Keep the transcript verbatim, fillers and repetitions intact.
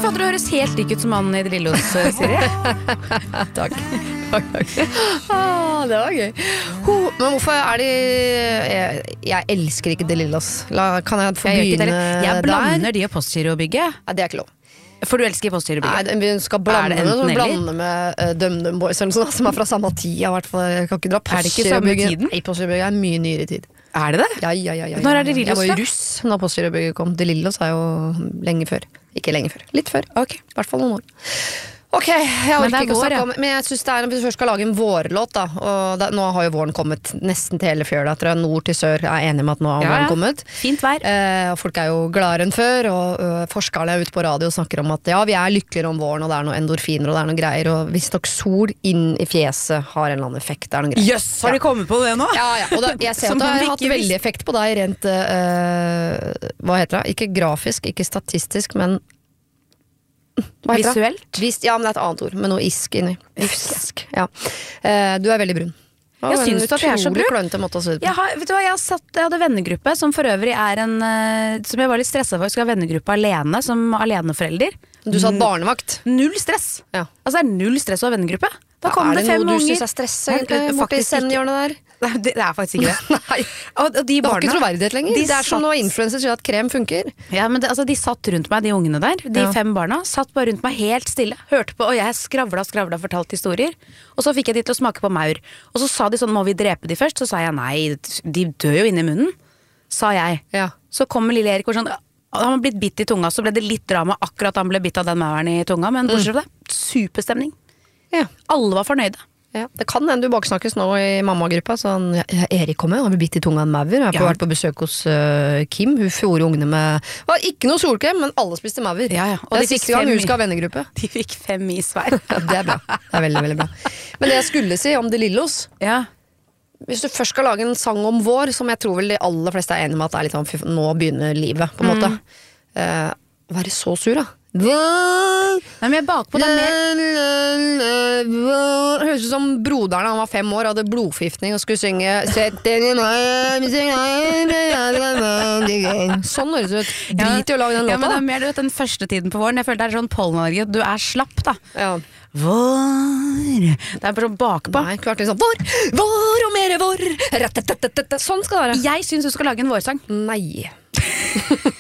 fader, du høres helt lik ut som mannen i De Lillos, Siri. Takk. Takk, takk. Ah, det var gøy. Ho, men hvorfor er de Jeg, jeg elsker ikke De Lillos. La, kan jeg få Jeg, begynne jeg, jeg blander der? de og postgirobygget. Nei, det er ikke lov. For du elsker postgirobygget. Nei, vi skal blande Er det med, enten så eller? blande med uh, DumDum Boys eller noe sånt, som er fra samme tid. Jeg, hvert fall, jeg kan ikke dra Er det ikke samme Postgirobygget. tiden? Nei, Postgirobygget er mye nyere tid. Er det det? Ja, ja, ja, ja, Når er De ja. Lillos Jeg var jo da? russ når Postgirobygget kom. De Lillos er jo lenge før. Ikke lenge før. Litt før. Ok. I hvert fall noen år. Ok, jeg Men orker det er ikke å vår, snakke ja. om Men jeg synes det er, hvis vi først skal lage en vårlåt da, og da, nå har jo våren kommet nesten til hele fjøla, tror jeg. Nord til sør er enige med at nå har Ja, våren ja. kommet. Fint vær. Eh, og folk er jo gladere enn før, og ø, forskerne er ute på radio og snakker om at ja, vi er lykkeligere om våren, og det er noen endorfiner og det er noen greier, og hvis nok sol inn i fjeset har en eller annen effekt, det er noen greier. Jøss, har de kommet på det nå? Ja, ja, og da, jeg ser Som at det om vi har hatt ikke veldig effekt på deg rent øh, hva heter det? Ikke grafisk, ikke statistisk, men hva heter det? Visuelt? Vis, ja, men det er et annet ord, med noe isk inni. Isk. Ja. Eh, du er veldig brun. Det var Jeg en syns du at jeg er så utrolig brun? klønete måte å se det på. Jeg, har, vet du hva, jeg, har satt, jeg hadde vennegruppe som for øvrig er en eh, som jeg var litt stresset for. Jeg skulle ha vennegruppe alene som aleneforelder. Du sa vannvakt. Null stress. Ja. Altså det er null stress å ha venneggruppe. Da kom er det det fem noe du unger. synes er stress, Nei, egentlig, det er borti faktisk ikke. sendhjørnet der? Nei, det, det er faktisk ikke det. Nei, Og, og de det har barna, ikke troverdighet lenger. de Det er som satt- når influencer sier at krem funker. Ja, men det, altså, de satt rundt meg, de ungene der. De Ja. fem barna satt bare rundt meg helt stille. Hørte på, og jeg skravla skravla og fortalte historier. Og så fikk jeg de til å smake på maur. Og så sa de sånn, må vi drepe de først? Så sa jeg nei, de dør jo inni munnen. Sa jeg. Ja. Så kommer lille Erik og sånn, han har blitt bitt i tunga, så ble det litt drama akkurat han ble bitt av den mauren i tunga. Men bortsett fra det, superstemning. Ja. Alle var fornøyde. Ja, det kan hende du baksnakkes nå i mammagruppa. Sånn, ja, ja, Erik kommer, han ble bitt i tunga av en maur. Jeg har Ja. vært på besøk hos uh, Kim. Hun fjorde ungene med var ikke noe solkrem, men alle spiste maur. Ja, ja. Og Det de er fikk siste gang fem hun skal ha vennegruppe. De fikk fem is hver. Ja, det er bra. Det er veldig, veldig bra. Men det jeg skulle si om De Lillos, Ja. hvis du først skal lage en sang om vår, som jeg tror vel de aller fleste er enige med at det er litt sånn, fy- nå begynner livet, på en måte. Uh, være så sur, da. Nei, men jeg er bakpå det er mer. Det høres ut som broderen han var fem år, hadde blodforgiftning og skulle synge Sett den i meg, sånn høres det ut. Drit i å lage den Ja, men det låta. er mer du vet, den første tiden på våren. Jeg føler det er sånn pollenallergi. Du er slapp, da. Ja. Vår. Det er bare sånn bakpå. Nei, klart liksom Vår, vår og mere vår. Ratatatatata. Sånn skal det være. Jeg syns du skal lage en vårsang. Nei.